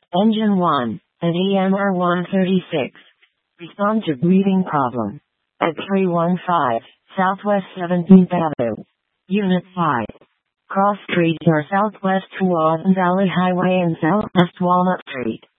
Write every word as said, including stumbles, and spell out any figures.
Engine one, at E M R one thirty-six. Respond to breathing problem. At three one five, Southwest seventeenth Avenue. Unit five. Cross Street or Southwest Walnut Valley Highway and Southwest Walnut Street.